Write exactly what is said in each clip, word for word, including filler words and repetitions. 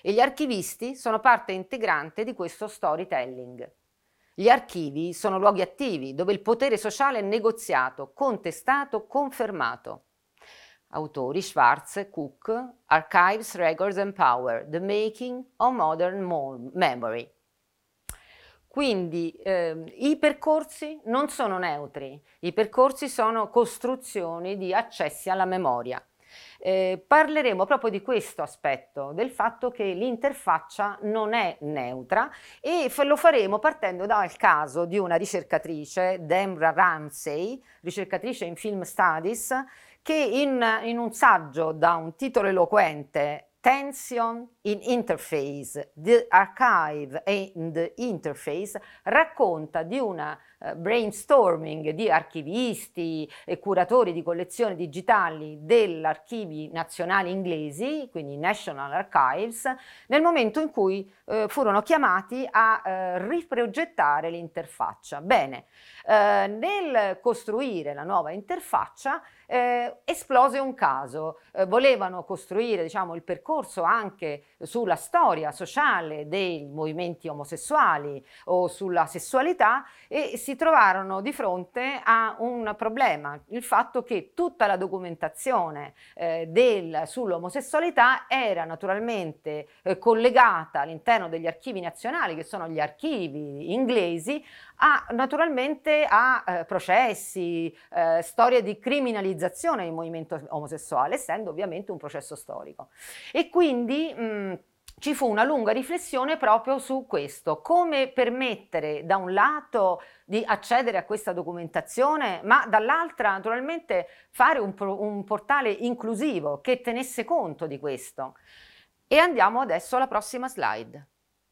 e gli archivisti sono parte integrante di questo storytelling. Gli archivi sono luoghi attivi dove il potere sociale è negoziato, contestato, confermato. Autori Schwartz, Cook, Archives, Records and Power, The Making of Modern Memory. Quindi eh, i percorsi non sono neutri, i percorsi sono costruzioni di accessi alla memoria. Eh, parleremo proprio di questo aspetto, del fatto che l'interfaccia non è neutra, e lo faremo partendo dal caso di una ricercatrice, Deborah Ramsey, ricercatrice in Film Studies, che in, in un saggio da un titolo eloquente, Tension in Interface, The Archive and the Interface, racconta di una uh, brainstorming di archivisti e curatori di collezioni digitali degli archivi nazionali inglesi, quindi National Archives, nel momento in cui uh, furono chiamati a uh, riprogettare l'interfaccia. Bene, uh, nel costruire la nuova interfaccia Eh, esplose un caso, eh, volevano costruire, diciamo, il percorso anche sulla storia sociale dei movimenti omosessuali o sulla sessualità, e si trovarono di fronte a un problema, il fatto che tutta la documentazione eh, del, sull'omosessualità era naturalmente eh, collegata all'interno degli archivi nazionali, che sono gli archivi inglesi, a, naturalmente a eh, processi, eh, storie di criminalizzazione del movimento omosessuale, essendo ovviamente un processo storico. E quindi mh, ci fu una lunga riflessione proprio su questo, come permettere da un lato di accedere a questa documentazione, ma dall'altra naturalmente fare un, un portale inclusivo che tenesse conto di questo. E andiamo adesso alla prossima slide.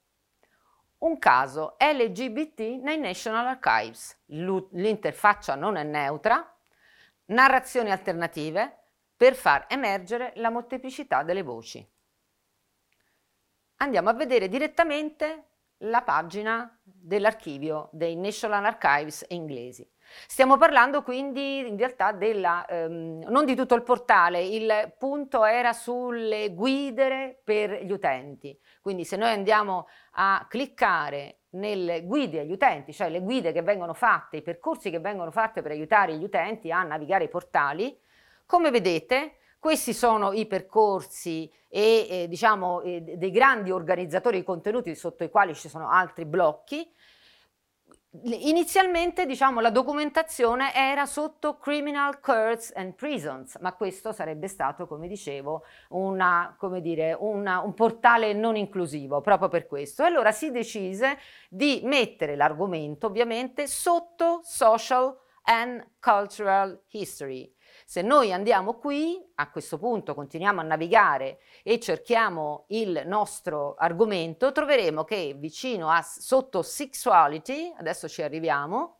Un caso L G B T nei National Archives. L'interfaccia non è neutra, narrazioni alternative per far emergere la molteplicità delle voci. Andiamo a vedere direttamente la pagina dell'archivio dei National Archives inglesi. Stiamo parlando quindi in realtà della, ehm, non di tutto il portale, il punto era sulle guide per gli utenti. Quindi se noi andiamo a cliccare nelle guide agli utenti, cioè le guide che vengono fatte, i percorsi che vengono fatti per aiutare gli utenti a navigare i portali, come vedete questi sono i percorsi e eh, diciamo eh, dei grandi organizzatori di contenuti sotto i quali ci sono altri blocchi. Inizialmente, diciamo, la documentazione era sotto Criminal Courts and Prisons, ma questo sarebbe stato, come dicevo, una, come dire, una, un portale non inclusivo, proprio per questo. E allora si decise di mettere l'argomento, ovviamente, sotto Social and Cultural History. Se noi andiamo qui, a questo punto continuiamo a navigare e cerchiamo il nostro argomento, troveremo che vicino a sotto Sexuality, adesso ci arriviamo,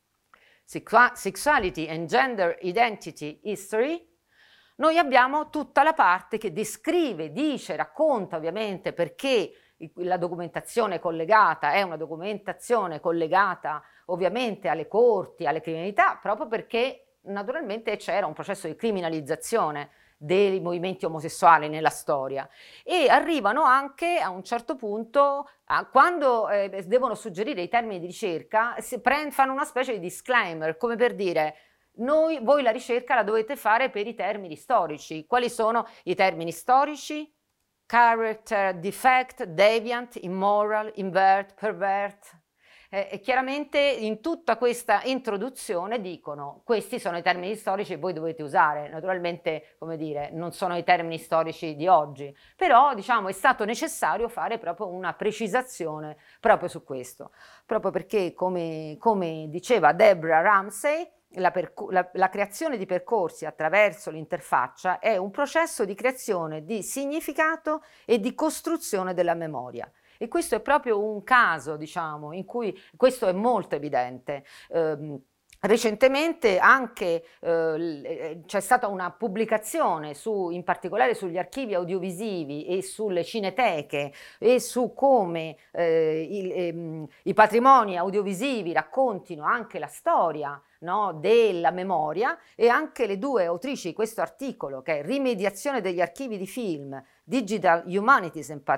Sexuality and Gender Identity History, noi abbiamo tutta la parte che descrive, dice, racconta ovviamente perché la documentazione collegata è una documentazione collegata ovviamente alle corti, alle criminalità, proprio perché naturalmente c'era un processo di criminalizzazione dei movimenti omosessuali nella storia, e arrivano anche a un certo punto, a, quando eh, devono suggerire i termini di ricerca, si prend, fanno una specie di disclaimer, come per dire: noi, voi la ricerca la dovete fare per i termini storici. Quali sono i termini storici? Character defect, deviant, immoral, invert, pervert. Eh, e chiaramente in tutta questa introduzione dicono: questi sono i termini storici che voi dovete usare. Naturalmente, come dire, non sono i termini storici di oggi, però diciamo è stato necessario fare proprio una precisazione proprio su questo, proprio perché, come, come diceva Deborah Ramsey, La, la, la creazione di percorsi attraverso l'interfaccia è un processo di creazione di significato e di costruzione della memoria. E questo è proprio un caso, diciamo, in cui questo è molto evidente. Eh, Recentemente anche eh, c'è stata una pubblicazione su, in particolare sugli archivi audiovisivi e sulle cineteche, e su come eh, il, ehm, i patrimoni audiovisivi raccontino anche la storia, no, della memoria, e anche le due autrici di questo articolo, che è Rimediazione degli archivi di film, Digital Humanities and